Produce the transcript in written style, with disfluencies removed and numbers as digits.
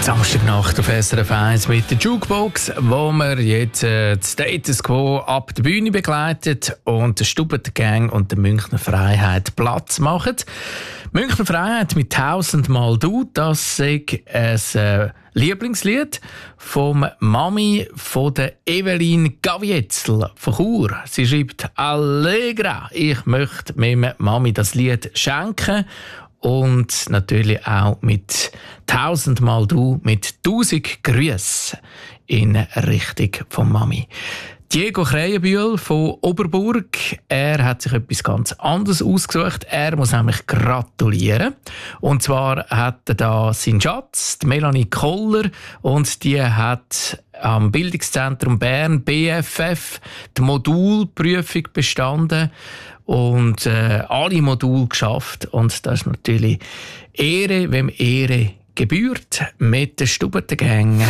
Samstagnacht auf SRF 1 mit der Jukebox, wo wir jetzt Status Quo ab der Bühne begleitet und der Stubbeter Gang und der Münchner Freiheit Platz machen. Münchner Freiheit mit 1000 Mal Du, das ist ein Lieblingslied vom Mami von der Evelyn Gavietzel von Chur. Sie schreibt: Allegra, ich möchte meiner Mami das Lied schenken. Und natürlich auch mit 1000 Mal Du, mit 1000 Grüßen in Richtung von Mami. Diego Krähenbühl von Oberburg, er hat sich etwas ganz anderes ausgesucht. Er muss nämlich gratulieren. Und zwar hat er da seinen Schatz, die Melanie Koller, und die hat am Bildungszentrum Bern BFF die Modulprüfung bestanden und alle Module geschafft. Und das ist natürlich Ehre, wem Ehre gebührt, mit der Stubbeter Gang.